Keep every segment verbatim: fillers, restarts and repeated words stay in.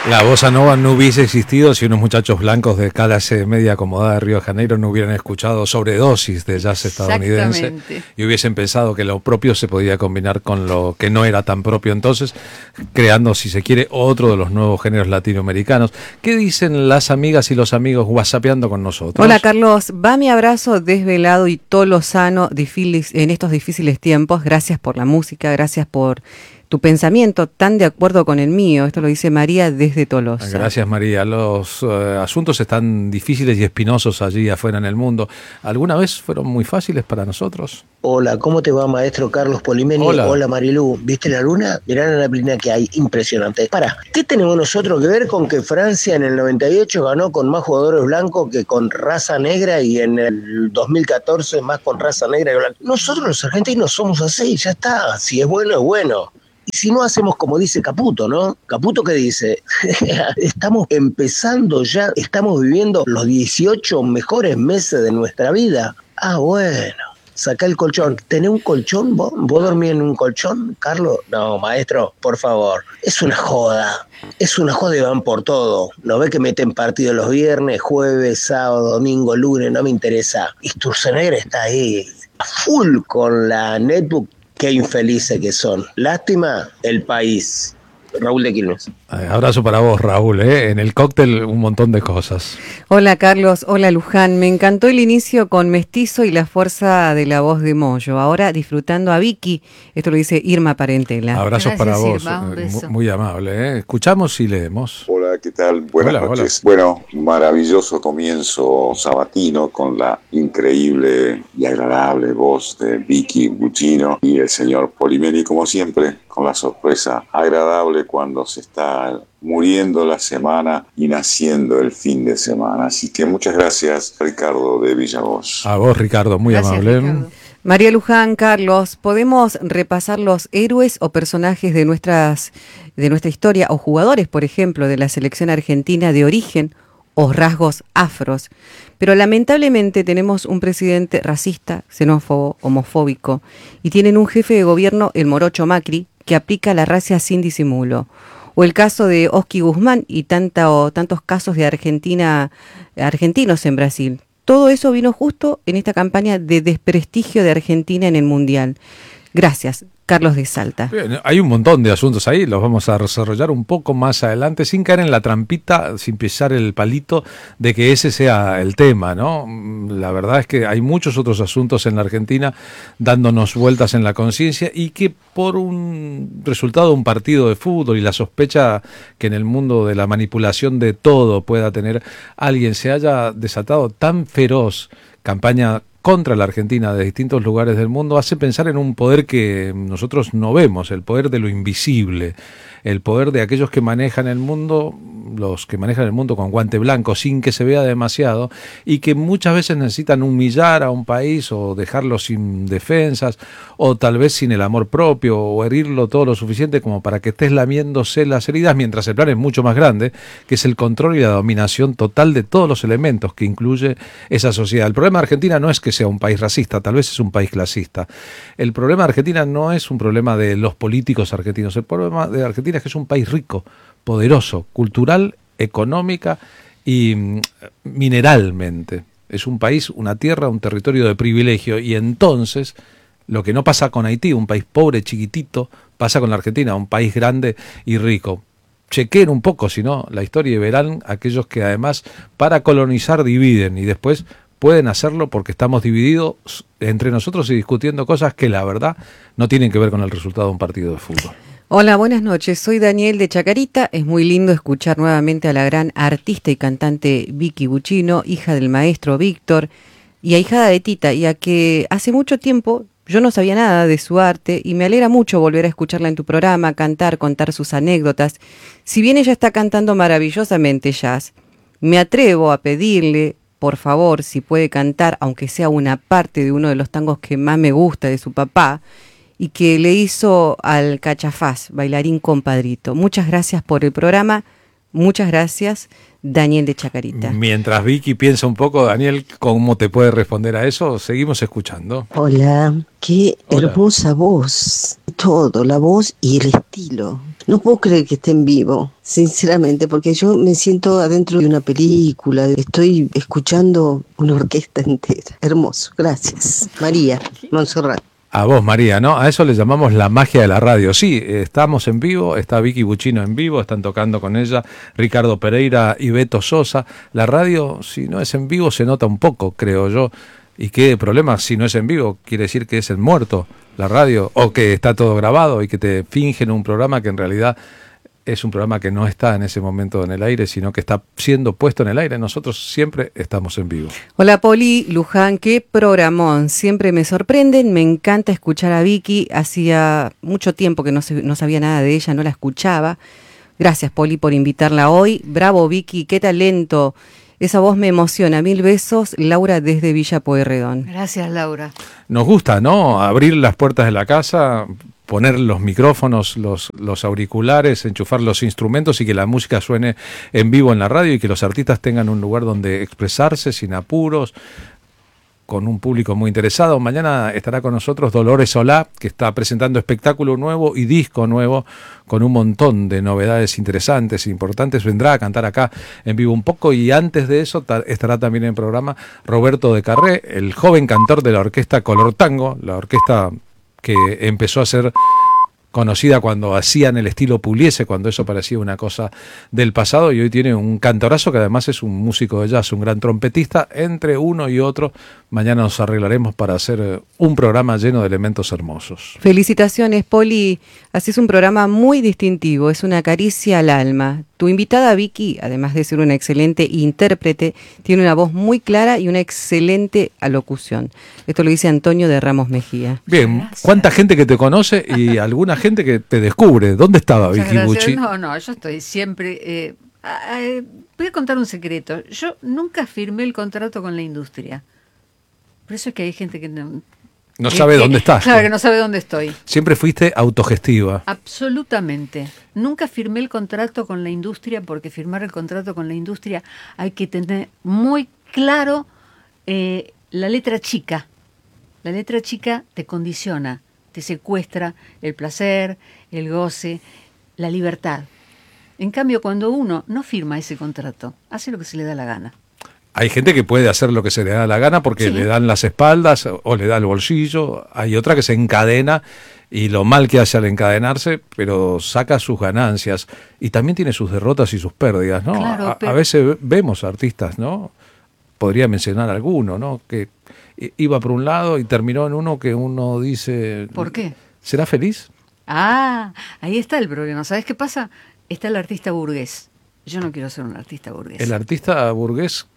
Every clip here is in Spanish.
La bossa nova no hubiese existido si unos muchachos blancos de clase media acomodada de Río de Janeiro no hubieran escuchado Sobredosis de jazz estadounidense y hubiesen pensado que lo propio se podía combinar con lo que no era tan propio entonces, creando, si se quiere, otro de los nuevos géneros latinoamericanos. ¿Qué dicen las amigas y los amigos whatsappeando con nosotros? Hola Carlos, va mi abrazo desvelado y tolosano en estos difíciles tiempos. Gracias por la música, gracias por tu pensamiento tan de acuerdo con el mío. Esto lo dice María desde Tolosa. Gracias, María. Los uh, asuntos están difíciles y espinosos allí afuera en el mundo. ¿Alguna vez fueron muy fáciles para nosotros? Hola, ¿cómo te va, maestro Carlos Polimeni? Hola. Hola, Marilú. ¿Viste la luna? Mirá la neblina que hay, impresionante. Para, ¿qué tenemos nosotros que ver con que Francia en el noventa y ocho ganó con más jugadores blancos que con raza negra y en el dos mil catorce más con raza negra que blanca? Nosotros los argentinos somos así, ya está. Si es bueno, es bueno. Y si no hacemos como dice Caputo, ¿no? Caputo que dice, estamos empezando ya, estamos viviendo los dieciocho mejores meses de nuestra vida. Ah, bueno, saca el colchón. ¿Tenés un colchón vos? ¿Vos dormís en un colchón, Carlos? No, maestro, por favor. Es una joda. Es una joda y van por todo. ¿No ve que meten partido los viernes, jueves, sábado, domingo, lunes? No me interesa. Y Sturzenegger está ahí, a full con la netbook. Qué infelices que son. Lástima el país. Raúl de Quilmes. Abrazo para vos, Raúl, ¿eh? En el cóctel un montón de cosas. Hola Carlos, hola Luján. Me encantó el inicio con Mestizo y la fuerza de la voz de Moyo. Ahora disfrutando a Vicky. Esto lo dice Irma Parentela. Abrazos Gracias, para vos, Irma, un eh, beso. muy, muy amable, ¿eh? Escuchamos y leemos. Hola, ¿qué tal? Buenas Hola, noches. Bueno, maravilloso comienzo sabatino con la increíble y agradable voz de Vicky Buccino y el señor Polimeni, como siempre, con la sorpresa agradable cuando se está muriendo la semana y naciendo el fin de semana. Así que muchas gracias, Ricardo de Villavoz. A vos, Ricardo, muy Gracias, amable. Ricardo. María Luján, Carlos, ¿podemos repasar los héroes o personajes de nuestras de nuestra historia o jugadores, por ejemplo, de la selección argentina de origen o rasgos afros? Pero lamentablemente tenemos un presidente racista, xenófobo, homofóbico y tienen un jefe de gobierno, el morocho Macri, que aplica la racia sin disimulo. O el caso de Oski Guzmán y tanta, o tantos casos de Argentina, argentinos en Brasil. Todo eso vino justo en esta campaña de desprestigio de Argentina en el Mundial. Gracias, Carlos de Salta. Bien, hay un montón de asuntos ahí, los vamos a desarrollar un poco más adelante, sin caer en la trampita, sin pisar el palito de que ese sea el tema, ¿no? La verdad es que hay muchos otros asuntos en la Argentina dándonos vueltas en la conciencia y que por un resultado de un partido de fútbol y la sospecha que en el mundo de la manipulación de todo pueda tener alguien, se haya desatado tan feroz campaña contra la Argentina de distintos lugares del mundo, hace pensar en un poder que nosotros no vemos, el poder de lo invisible, el poder de aquellos que manejan el mundo, los que manejan el mundo con guante blanco sin que se vea demasiado y que muchas veces necesitan humillar a un país o dejarlo sin defensas o tal vez sin el amor propio o herirlo todo lo suficiente como para que estés lamiéndose las heridas, mientras el plan es mucho más grande, que es el control y la dominación total de todos los elementos que incluye esa sociedad. El problema de Argentina no es que sea un país racista, tal vez es un país clasista. El problema de Argentina no es un problema de los políticos argentinos, el problema de Argentina es que es un país rico, poderoso, cultural, económica y mm, mineralmente. Es un país, una tierra, un territorio de privilegio y entonces lo que no pasa con Haití, un país pobre, chiquitito, pasa con la Argentina, un país grande y rico. Chequen un poco, si no, la historia y verán aquellos que además para colonizar dividen y después pueden hacerlo porque estamos divididos entre nosotros y discutiendo cosas que la verdad no tienen que ver con el resultado de un partido de fútbol. Hola, buenas noches. Soy Daniel de Chacarita. Es muy lindo escuchar nuevamente a la gran artista y cantante Vicky Buccino, hija del maestro Víctor y ahijada de Tita, ya que hace mucho tiempo yo no sabía nada de su arte y me alegra mucho volver a escucharla en tu programa, cantar, contar sus anécdotas. Si bien ella está cantando maravillosamente jazz, me atrevo a pedirle, por favor, si puede cantar, aunque sea una parte de uno de los tangos que más me gusta de su papá, y que le hizo al Cachafaz, bailarín compadrito. Muchas gracias por el programa, Muchas gracias, Daniel de Chacarita. Mientras Vicky piensa un poco, Daniel, ¿cómo te puede responder a eso? Seguimos escuchando. Hola, qué Hola. hermosa voz. Todo, la voz y el estilo. No puedo creer que esté en vivo, sinceramente, porque yo me siento adentro de una película. Estoy escuchando una orquesta entera. Hermoso, gracias. María, Montserrat. A vos, María, ¿no? A eso le llamamos la magia de la radio. Sí, estamos en vivo, está Vicky Buccino en vivo, están tocando con ella Ricardo Pereira y Beto Sosa. La radio, si no es en vivo, se nota un poco, creo yo. ¿Y qué problema si no es en vivo? Quiere decir que es el muerto, la radio, o que está todo grabado y que te fingen un programa que en realidad es un programa que no está en ese momento en el aire, sino que está siendo puesto en el aire. Nosotros siempre estamos en vivo. Hola Poli, Luján, qué programón. Siempre me sorprenden, me encanta escuchar a Vicky. Hacía mucho tiempo que no, se, no sabía nada de ella, no la escuchaba. Gracias Poli por invitarla hoy. Bravo Vicky, qué talento. Esa voz me emociona. Mil besos, Laura desde Villa Pueyrredón. Gracias, Laura. Nos gusta, ¿no? Abrir las puertas de la casa, poner los micrófonos, los, los auriculares, enchufar los instrumentos y que la música suene en vivo en la radio y que los artistas tengan un lugar donde expresarse sin apuros, con un público muy interesado. Mañana estará con nosotros Dolores Solá, que está presentando espectáculo nuevo y disco nuevo con un montón de novedades interesantes e importantes. Vendrá a cantar acá en vivo un poco y antes de eso estará también en el programa Roberto de Carré, el joven cantor de la orquesta Color Tango, la orquesta que empezó a ser conocida cuando hacían el estilo Pugliese, cuando eso parecía una cosa del pasado, y hoy tiene un cantorazo que además es un músico de jazz, un gran trompetista. Entre uno y otro, mañana nos arreglaremos para hacer un programa lleno de elementos hermosos. Felicitaciones, Poli. Haces un programa muy distintivo, es una caricia al alma. Tu invitada Vicky, además de ser una excelente intérprete, tiene una voz muy clara y una excelente alocución. Esto lo dice Antonio de Ramos Mejía. Bien, gracias. ¿Cuánta gente que te conoce y alguna gente que te descubre? ¿Dónde estaba Muchas Vicky Bucci? No, no, yo estoy siempre... Eh, eh, voy a contar un secreto. Yo nunca firmé el contrato con la industria. Por eso es que hay gente que no... No sabe que, dónde estás. Claro, que no sabe dónde estoy. Siempre fuiste autogestiva. Absolutamente. Nunca firmé el contrato con la industria porque firmar el contrato con la industria hay que tener muy claro eh, la letra chica. La letra chica te condiciona, te secuestra el placer, el goce, la libertad. En cambio, cuando uno no firma ese contrato, hace lo que se le da la gana. Hay gente que puede hacer lo que se le da la gana porque sí. le dan las espaldas o le da el bolsillo. Hay otra que se encadena y lo mal que hace al encadenarse, pero saca sus ganancias. Y también tiene sus derrotas y sus pérdidas, ¿no? Claro, a, pero... a veces vemos artistas, ¿no? Podría mencionar alguno, ¿no? Que iba por un lado y terminó en uno que uno dice... ¿Por qué? ¿Será feliz? Ah, ahí está el problema. ¿Sabes qué pasa? Está el artista burgués. Yo no quiero ser un artista burgués. El artista burgués...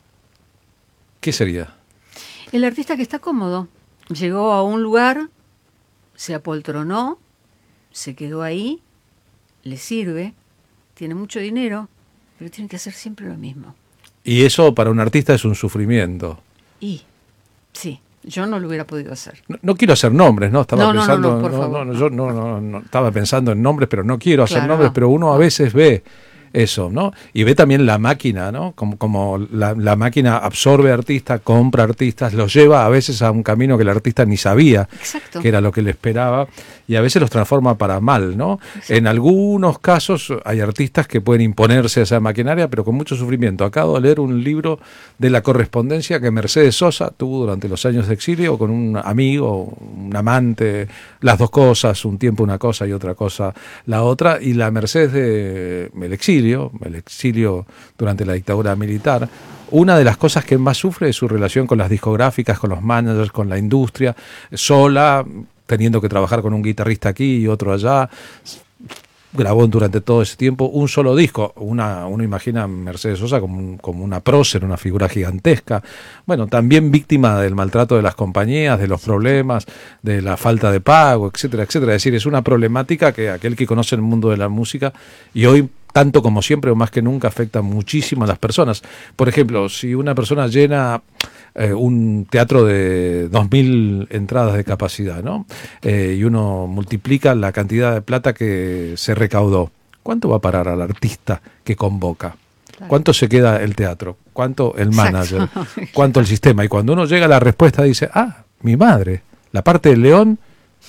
¿Qué sería? El artista que está cómodo. Llegó a un lugar, se apoltronó, se quedó ahí, le sirve, tiene mucho dinero, pero tiene que hacer siempre lo mismo. Y eso para un artista es un sufrimiento. Y, sí, yo no lo hubiera podido hacer. No, no quiero hacer nombres, ¿no? Estaba no, no, pensando, no, no, por no, favor. no, yo no, no, no, estaba pensando en nombres, pero no quiero hacer Claro, nombres, no. pero uno a veces ve eso, ¿no? Y ve también la máquina, ¿no? Como, como la, la máquina absorbe artistas, compra artistas, los lleva a veces a un camino que el artista ni sabía Exacto. que era lo que le esperaba, y a veces los transforma para mal, ¿no? Exacto. En algunos casos hay artistas que pueden imponerse a esa maquinaria, pero con mucho sufrimiento. Acabo de leer un libro de la correspondencia que Mercedes Sosa tuvo durante los años de exilio con un amigo, un amante, las dos cosas, un tiempo una cosa y otra cosa la otra, y la Mercedes de el exilio, el exilio durante la dictadura militar, una de las cosas que más sufre es su relación con las discográficas, con los managers, con la industria, sola, teniendo que trabajar con un guitarrista aquí y otro allá. Grabó durante todo ese tiempo un solo disco. Una, uno imagina a Mercedes Sosa como, un, como una prócer, una figura gigantesca. Bueno, también víctima del maltrato de las compañías, de los problemas, de la falta de pago, etcétera, etcétera. Es decir, es una problemática que aquel que conoce el mundo de la música, y hoy, tanto como siempre o más que nunca, afecta muchísimo a las personas. Por ejemplo, si una persona llena eh, un teatro de dos mil entradas de capacidad, ¿no? Eh, y uno multiplica la cantidad de plata que se recaudó. ¿cuánto va a parar al artista que convoca? Claro. ¿Cuánto se queda el teatro? ¿Cuánto el manager? Exacto. ¿Cuánto el sistema? Y cuando uno llega a la respuesta dice, ah, mi madre, la parte del león,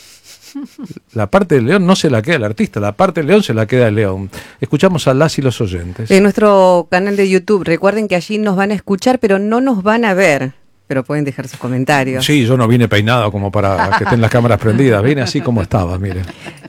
la parte del león no se la queda el artista, la parte del león se la queda el león. Escuchamos a las y los oyentes. En nuestro canal de YouTube, recuerden que allí nos van a escuchar, pero no nos van a ver. Pero pueden dejar sus comentarios. Sí, yo no vine peinado como para que estén las cámaras prendidas, vine así como estaba, miren.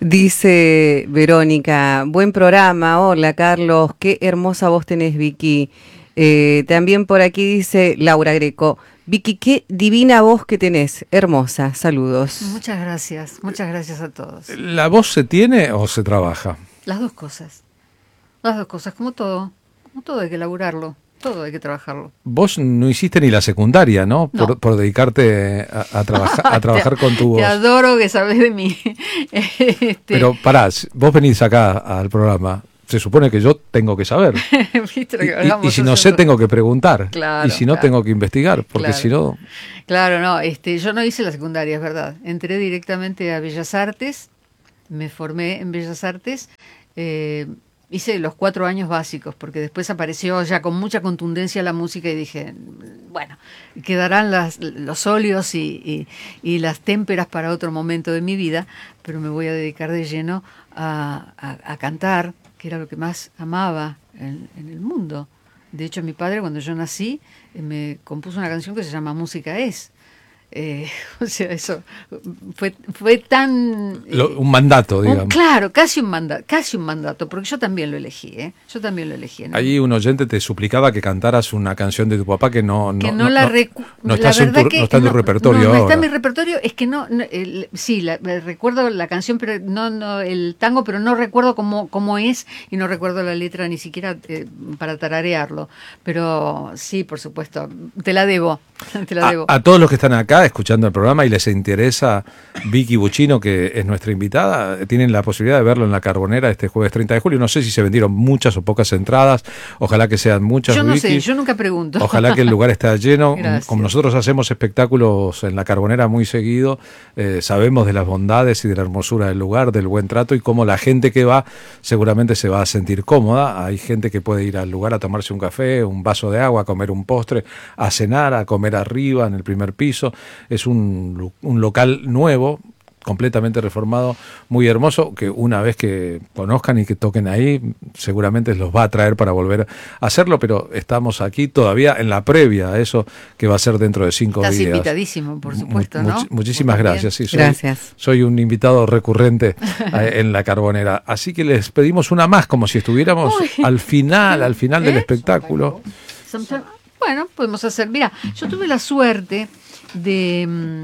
Dice Verónica, buen programa, hola Carlos, qué hermosa voz tenés, Vicky. Eh, también por aquí dice Laura Greco, Vicky, qué divina voz que tenés, hermosa, saludos. Muchas gracias, muchas gracias a todos. ¿La voz se tiene o se trabaja? Las dos cosas, las dos cosas, como todo, como todo hay que laburarlo. Todo hay que trabajarlo. Vos no hiciste ni la secundaria, ¿no? No. Por, por dedicarte a, a, trabaja, a trabajar te, con tu voz. Te adoro que sabes de mí. este... Pero pará, vos venís acá al programa, se supone que yo tengo que saber. ¿Viste lo que Y, y, hablamos y si no hace sé, un rato? tengo que preguntar. Claro, y si no, claro. tengo que investigar, porque Claro. si no... Claro, no, este, yo no hice la secundaria, es verdad. Entré directamente a Bellas Artes, me formé en Bellas Artes, eh, hice los cuatro años básicos, porque después apareció ya con mucha contundencia la música y dije, bueno, quedarán las, los óleos y, y, y las témperas para otro momento de mi vida, pero me voy a dedicar de lleno a, a, a cantar, que era lo que más amaba en, en el mundo. De hecho, mi padre, cuando yo nací, eh, me compuso una canción que se llama Música es. Eh, o sea, eso fue, fue tan... eh, Lo, un mandato, digamos. un, claro, casi un mandato, casi un mandato, porque yo también lo elegí, ¿eh? Yo también lo elegí. ¿no? Allí un oyente te suplicaba que cantaras una canción de tu papá que no, no, que no, no, la no, recu- no la está en verdad tu, que no está en tu no, repertorio no, no ahora. está en mi repertorio, es que no, no el, sí, la, recuerdo la canción, pero no, no el tango, pero no recuerdo cómo, cómo es y no recuerdo la letra ni siquiera eh, para tararearlo. Pero sí, por supuesto, te la debo, te la A, debo. a todos los que están acá escuchando el programa y les interesa Vicky Buccino, que es nuestra invitada, tienen la posibilidad de verlo en La Carbonera este jueves treinta de julio. No sé si se vendieron muchas o pocas entradas, ojalá que sean muchas. Yo no Vicky. sé, yo nunca pregunto. Ojalá que el lugar esté lleno. Gracias. Como nosotros hacemos espectáculos en La Carbonera muy seguido, eh, sabemos de las bondades y de la hermosura del lugar, del buen trato y cómo la gente que va seguramente se va a sentir cómoda. Hay gente que puede ir al lugar a tomarse un café, un vaso de agua, a comer un postre, a cenar, a comer arriba en el primer piso. Es un, un local nuevo, completamente reformado, muy hermoso, que una vez que conozcan y que toquen ahí, seguramente los va a atraer para volver a hacerlo, pero estamos aquí todavía en la previa a eso que va a ser dentro de cinco Estás días. invitadísimo, por supuesto, Mu- ¿no? much- muchísimas Muy gracias. Sí, soy, Gracias. soy un invitado recurrente eh, en La Carbonera. Así que les pedimos una más, como si estuviéramos Uy. al final, al final del ¿Eh? espectáculo. Sometime- Bueno, podemos hacer. Mira, yo tuve la suerte de,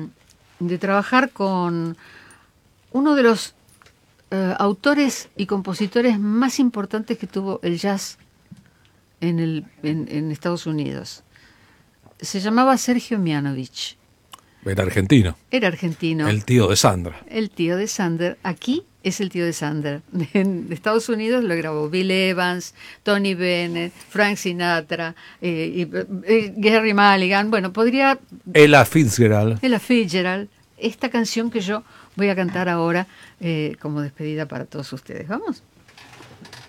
mm, de trabajar con uno de los eh, autores y compositores más importantes que tuvo el jazz en, el, en, en Estados Unidos. Se llamaba Sergio Mianovich. Era argentino, Era argentino. el tío de Sandra. El tío de Sander, aquí es el tío de Sander. En Estados Unidos lo grabó Bill Evans, Tony Bennett, Frank Sinatra, eh, y, eh, Gary Mulligan. Bueno, podría... Ella Fitzgerald. Ella Fitzgerald, esta canción que yo voy a cantar ahora eh, como despedida para todos ustedes. ¿Vamos?